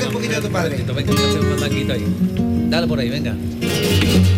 un poquito de tu padre. Venga, que hace un mandanguito ahí. Dale por ahí, venga.